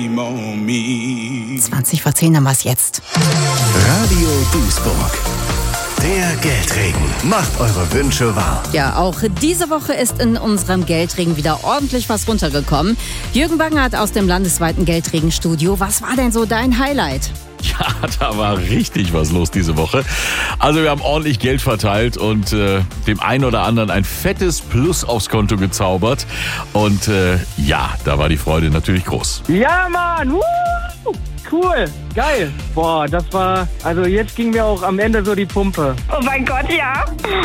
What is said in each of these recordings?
20:10 haben wir es jetzt. Radio Duisburg. Der Geldregen macht eure Wünsche wahr. Ja, auch diese Woche ist in unserem Geldregen wieder ordentlich was runtergekommen. Jürgen Bangert aus dem landesweiten Geldregenstudio. Was war denn so dein Highlight? Ja, da war richtig was los diese Woche. Also wir haben ordentlich Geld verteilt und dem einen oder anderen ein fettes Plus aufs Konto gezaubert. Und ja, da war die Freude natürlich groß. Ja, Mann! Cool, geil. Boah, das war, also jetzt ging mir auch am Ende so die Pumpe. Oh mein Gott, ja.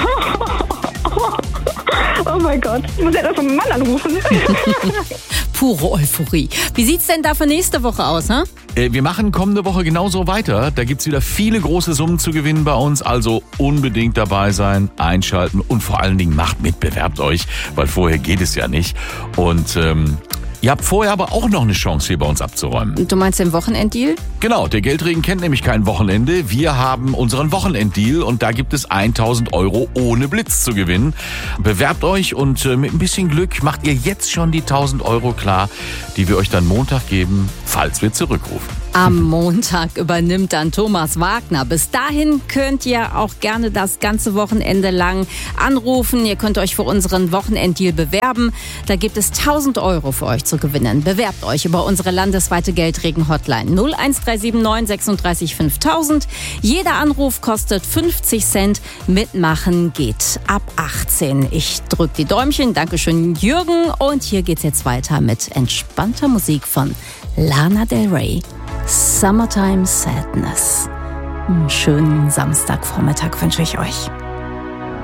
Oh mein Gott, ich muss ja das vom Mann anrufen. Pure Euphorie. Wie sieht's denn da für nächste Woche aus, hä? Wir machen kommende Woche genauso weiter. Da gibt's wieder viele große Summen zu gewinnen bei uns. Also unbedingt dabei sein, einschalten und vor allen Dingen macht mit, bewerbt euch, weil vorher geht es ja nicht. Und ihr habt vorher aber auch noch eine Chance, hier bei uns abzuräumen. Du meinst den Wochenenddeal? Genau, der Geldregen kennt nämlich kein Wochenende. Wir haben unseren Wochenenddeal und da gibt es 1.000 € ohne Blitz zu gewinnen. Bewerbt euch und mit ein bisschen Glück macht ihr jetzt schon die 1.000 € klar, die wir euch dann Montag geben, falls wir zurückrufen. Am Montag übernimmt dann Thomas Wagner. Bis dahin könnt ihr auch gerne das ganze Wochenende lang anrufen. Ihr könnt euch für unseren Wochenenddeal bewerben. Da gibt es 1.000 € für euch zu gewinnen. Bewerbt euch über unsere landesweite Geldregen-Hotline 01379 36 5000. Jeder Anruf kostet 50 Cent. Mitmachen geht ab 18. Ich drücke die Däumchen. Dankeschön, Jürgen. Und hier geht's jetzt weiter mit entspannter Musik von Lana Del Rey. Summertime Sadness. Einen schönen Samstagvormittag wünsche ich euch.